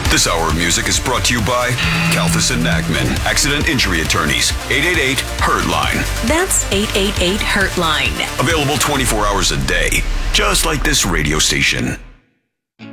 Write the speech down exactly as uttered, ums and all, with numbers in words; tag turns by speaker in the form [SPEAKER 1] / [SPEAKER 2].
[SPEAKER 1] This hour of music is brought to you by Kalfas and Nachman, Accident Injury Attorneys, eight eight eight, HURT-LINE.
[SPEAKER 2] That's eight eight eight, HURT-LINE.
[SPEAKER 1] Available twenty-four hours a day, just like this radio station.